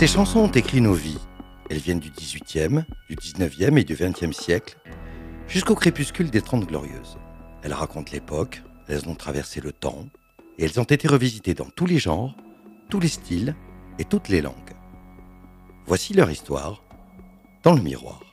Ces chansons ont écrit nos vies. Elles viennent du XVIIIe, du XIXe et du XXe siècle, jusqu'au crépuscule des Trente Glorieuses. Elles racontent l'époque, elles ont traversé le temps, et elles ont été revisitées dans tous les genres, tous les styles et toutes les langues. Voici leur histoire dans le miroir.